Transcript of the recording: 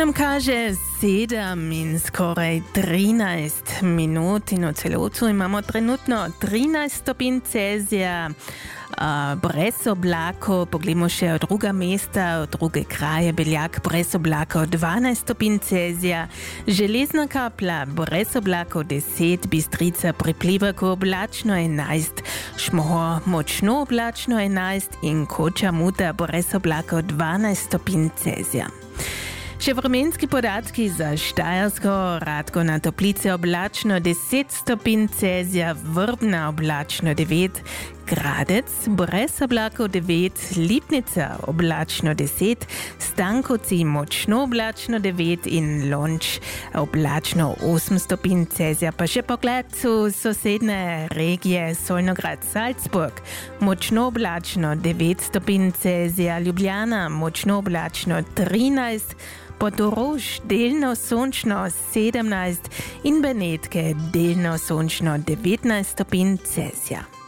nam kaže 7 in skoraj 13 minut in v celotu imamo trenutno 13 stopinj Celzija. Brez oblakov, poglejmo še druga mesta, druge kraje, Beljak brez oblakov 12 stopinj Celzija, Železna Kapla brez oblakov 10, Bistrica pri Plivaku oblačno 11, Šmohor močno oblačno 11 in Koča Muta brez oblakov 12 stopinj Celzija. Še vremenski podatki za Štajersko, Radko na Toplice oblačno 10 stopinj Celzija, Vrbna oblačno 9, Gradec brez oblakov 9, Lipnica oblačno 10, Stankovci močno oblačno 9 in Lonč oblačno 8 stopinj Celzija. Pa še pogled v sosedne regije Solnograd, Salzburg, močno oblačno 9 stopinj Celzija, Ljubljana močno oblačno 13, Portorož delno sončno 17 in Benetke delno sončno 19 stopinj Celzija.